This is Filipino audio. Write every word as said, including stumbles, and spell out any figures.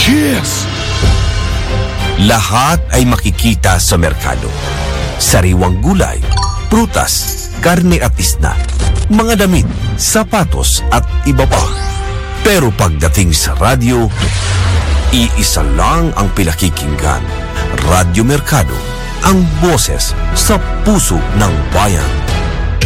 Cheers! Lahat ay makikita sa merkado. Sariwang gulay, prutas, karne at isda, mga damit, sapatos at iba pa. Pero pagdating sa radyo, iisa lang ang pinakikinggan. Radyo Mercado, ang boses sa puso ng bayan.